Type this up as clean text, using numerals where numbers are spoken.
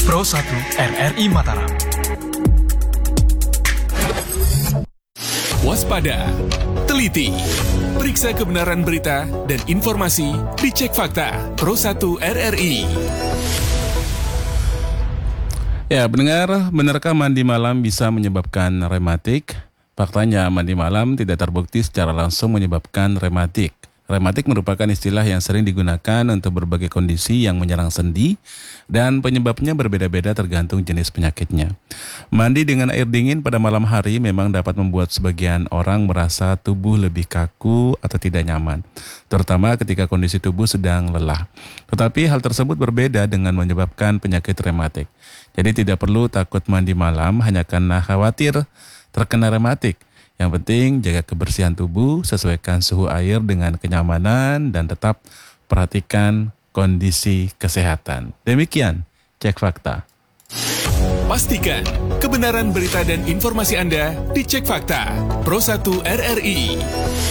Pro 1 RRI Mataram. Waspada, teliti, periksa kebenaran berita dan informasi, dicek fakta. Pro 1 RRI. Ya, pendengar, benarkah mandi malam bisa menyebabkan rematik? Faktanya, mandi malam tidak terbukti secara langsung menyebabkan rematik. Rematik merupakan istilah yang sering digunakan untuk berbagai kondisi yang menyerang sendi dan penyebabnya berbeda-beda tergantung jenis penyakitnya. Mandi dengan air dingin pada malam hari memang dapat membuat sebagian orang merasa tubuh lebih kaku atau tidak nyaman, terutama ketika kondisi tubuh sedang lelah. Tetapi hal tersebut berbeda dengan menyebabkan penyakit rematik. Jadi tidak perlu takut mandi malam hanya karena khawatir terkena rematik. Yang penting jaga kebersihan tubuh, sesuaikan suhu air dengan kenyamanan, dan tetap perhatikan kondisi kesehatan. Demikian Cek Fakta. Pastikan kebenaran berita dan informasi Anda dicek fakta. Pro 1 RRI.